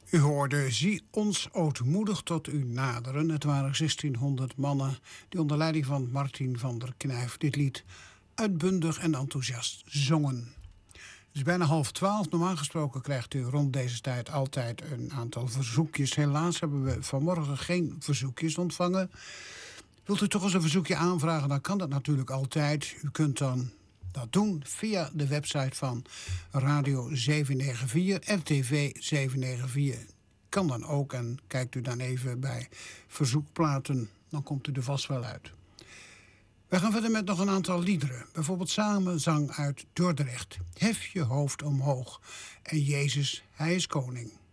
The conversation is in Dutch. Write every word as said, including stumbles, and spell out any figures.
U hoorde Zie ons ootmoedig tot u naderen. Het waren zestienhonderd mannen die onder leiding van Martin van der Knijf dit lied uitbundig en enthousiast zongen. Het is bijna half twaalf. Normaal gesproken krijgt u rond deze tijd altijd een aantal verzoekjes. Helaas hebben we vanmorgen geen verzoekjes ontvangen. Wilt u toch eens een verzoekje aanvragen, dan kan dat natuurlijk altijd. U kunt dan dat doen via de website van Radio zevenhonderdvier, R T V zevenhonderdvier. Kan dan ook en kijkt u dan even bij verzoekplaten, dan komt u er vast wel uit. We gaan verder met nog een aantal liederen. Bijvoorbeeld samenzang uit Dordrecht. Hef je hoofd omhoog en Jezus, hij is koning.